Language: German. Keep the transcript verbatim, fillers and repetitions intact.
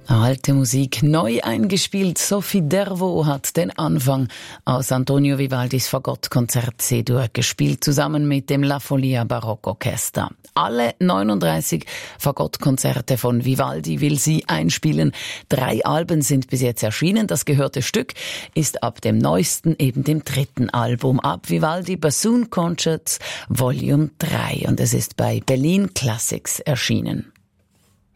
Alte Musik neu eingespielt. Sophie Dervo hat den Anfang aus Antonio Vivaldis Fagottkonzert C-Dur gespielt, zusammen mit dem La Folia Barockorchester. Alle neununddreißig Fagottkonzerte von Vivaldi will sie einspielen. Drei Alben sind bis jetzt erschienen. Das gehörte Stück ist ab dem neuesten, eben dem dritten Album, ab Vivaldi Bassoon Concerts Volume drei. Und es ist bei Berlin Classics erschienen.